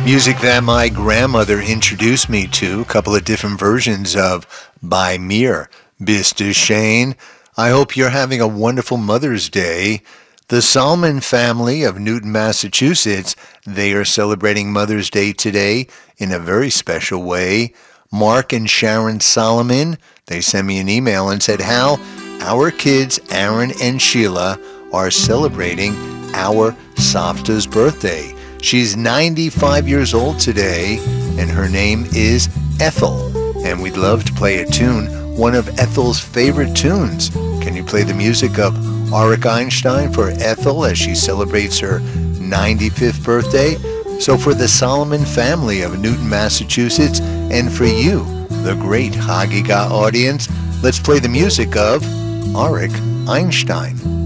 Music that my grandmother introduced me to, a couple of different versions of By Mir, Bist du Shane. I hope you're having a wonderful Mother's Day. The Solomon family of Newton, Massachusetts, they are celebrating Mother's Day today in a very special way. Mark and Sharon Solomon, they sent me an email and said, Hal, our kids, Aaron and Sheila, are celebrating our Savta's birthday. She's 95 years old today, and her name is Ethel. And we'd love to play a tune, one of Ethel's favorite tunes. Can you play the music of Arik Einstein for Ethel as she celebrates her 95th birthday? So for the Solomon family of Newton, Massachusetts, and for you, the great Hagiga audience, let's play the music of Arik Einstein.